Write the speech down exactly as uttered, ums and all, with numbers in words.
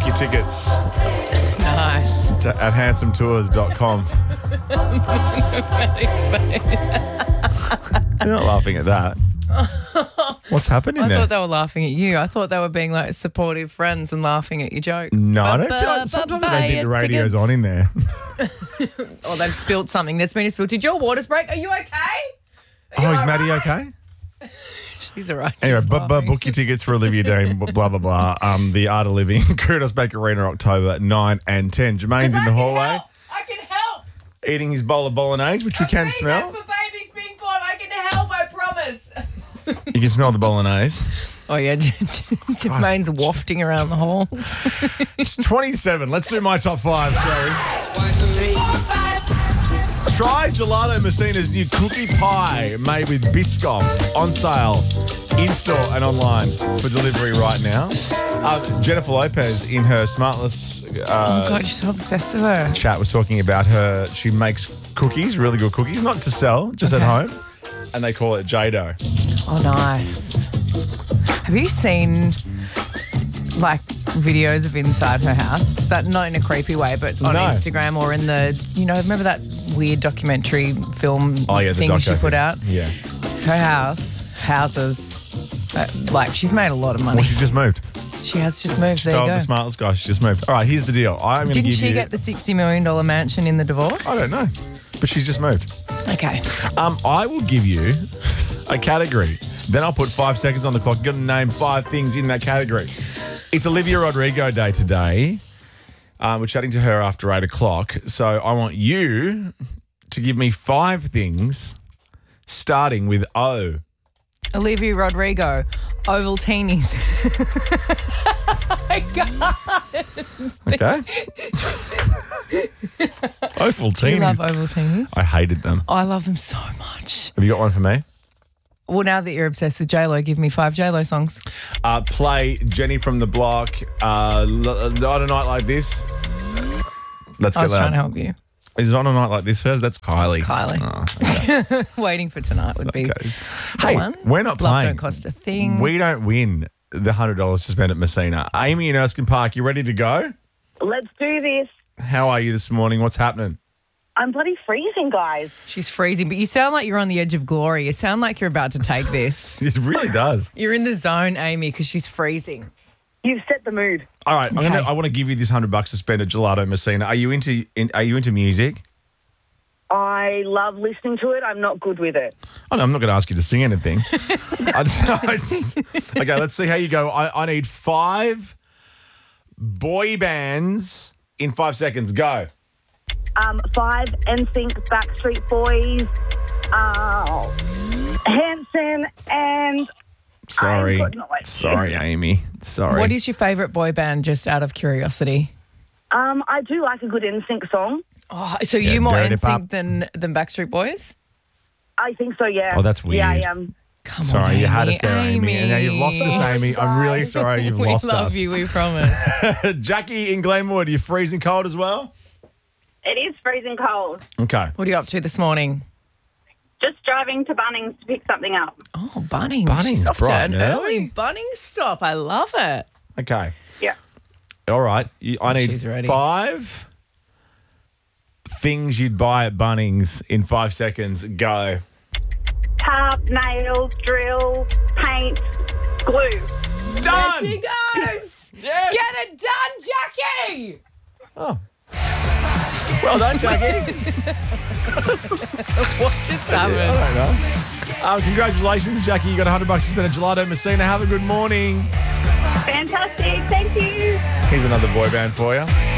your tickets Nice. to, at handsome tours dot com. You're not laughing at that. What's happening I there? thought they were laughing at you. I thought they were being like supportive friends and laughing at your joke. No, I don't feel like sometimes I don't think the radio's on in there. Oh, they've spilled something. There's been a spill. Did your waters break? Are you okay? Are you Oh, is all Maddie right? okay? She's all right. Anyway, She's bu- bu- laughing. book your tickets for Olivia Dean, blah, blah, blah. Um, the Art of Living, Kudos Bank Arena, October nine and ten. Jermaine's in I the can hallway help. I can help. eating his bowl of bolognese, which we can Feed smell. them for babies being born. I can help, I promise. You can smell the bolognese. Oh, yeah. Jermaine's wafting around the halls. It's twenty-seven. Let's do my top five, shall we? Try Gelato Messina's new cookie pie made with Biscoff on sale in-store and online for delivery right now. Uh, Jennifer Lopez in her Smartless uh, Oh, God, you're so obsessed with her. chat was talking about her. She makes cookies, really good cookies, not to sell, just Okay. at home. And they call it J-Dough. Oh, nice. Have you seen, like, videos of inside her house? That not in a creepy way, but on No. Instagram or in the, you know, remember that weird documentary film Oh, yeah, the thing she doco put thing. out? Yeah. Her house, houses, uh, like, she's made a lot of money. Well, she just moved. She has just moved. There Told you go. the Smartless guy she just moved. All right, here's the deal. I'm going to Didn't give she you... get the sixty million dollars mansion in the divorce? I don't know, but she's just moved. Okay. Um, I will give you a category. Then I'll put five seconds on the clock. You've got to name five things in that category. It's Olivia Rodrigo Day today. Um, we're chatting to her after eight o'clock. So I want you to give me five things starting with O. Olivia Rodrigo, Ovaltinis. I got Okay. Oval Do you love teenies. Ovaltinis? I hated them. I love them so much. Have you got one for me? Well, now that you're obsessed with J-Lo, give me five J-Lo songs. Uh, play Jenny from the Block. Uh, l- on a night like this. Let's I get was that. trying to help you. Is it on a night like this first? That's Kylie. Kylie. Oh, okay. Waiting for tonight would be Okay. the Hey, one. we're not Love playing. don't cost a thing. We don't win the one hundred dollars to spend at Messina. Amy in Erskine Park, you ready to go? Let's do this. How are you this morning? What's happening? I'm bloody freezing, guys. She's freezing, but you sound like you're on the edge of glory. You sound like you're about to take this. It really does. You're in the zone, Amy, because she's freezing. You've set the mood. All right, I'm Okay. gonna, I want to give you this hundred bucks to spend at Gelato Messina. Are you into? In, are you into music? I love listening to it. I'm not good with it. Oh no, I'm not going to ask you to sing anything. I just, I just, okay, let's see how you go. I, I need five boy bands in five seconds. Go. Um, five, N Sync, Backstreet Boys, uh, Hanson, and Sorry, I've got no idea. sorry, Amy. Sorry. What is your favourite boy band, just out of curiosity? um, I do like a good N Sync song. Oh, so Yeah, you more Dirty N Pop. Sync than than Backstreet Boys? I think so, yeah. Oh, that's Yeah, weird. I am. Come Sorry, on, you had Amy. us there, Amy. And now you've lost us, Amy. I'm really sorry you've we lost love us. you, we promise. Jackie in Glenwood, are you freezing cold as well? It is freezing cold. Okay. What are you up to this morning? Just driving to Bunnings to pick something up. Oh, Bunnings. Bunnings, She's off to bright an and early early. Bunnings stop. I love it. Okay. Yeah. All right. You- I need She's ready. five things you'd buy at Bunnings in five seconds. Go. Tarp, nails, drill, paint, glue. Done! There she goes. Yes! Get it done, Jackie. Oh. Well done, Jackie. What just I happened? don't know. Um, congratulations, Jackie. You got one hundred bucks to spend at Gelato Messina. Have a good morning. Fantastic. Thank you. Here's another boy band for you.